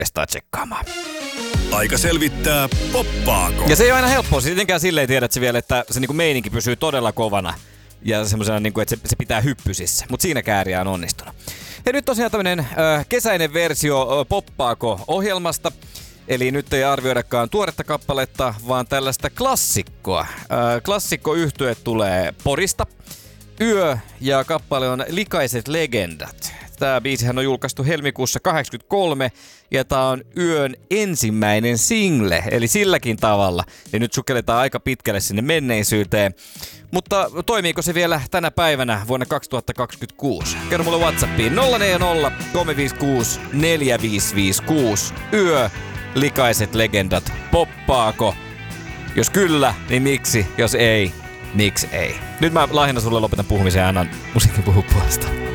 pestaa tsekkaamaan. Aika selvittää, poppaako. Ja se ei ole aina helppoa. Tietenkään silleen tiedät vielä, että se niinku meininki pysyy todella kovana. Ja semmoisena, niinku, että se pitää hyppysissä. Mutta siinä Kääriä on onnistunut. Ja nyt tosiaan tämmönen kesäinen versio poppaako-ohjelmasta. Eli nyt ei arvioidakaan tuoretta kappaletta, vaan tällaista klassikkoa. Klassikkoyhtye tulee Porista. Yö ja kappale on Likaiset legendat. Tämä biisihän on julkaistu helmikuussa 1983 ja tää on Yön ensimmäinen single, eli silläkin tavalla. Ja nyt sukelletaan aika pitkälle sinne menneisyyteen. Mutta toimiiko se vielä tänä päivänä vuonna 2026? Kerro mulle WhatsAppiin 040 356 4556. Yö, Likaiset legendat, poppaako? Jos kyllä, niin miksi? Jos ei, miksi ei? Nyt mä Lahdina sulle lopetan puhumisen ja annan musiikin puhua puolesta.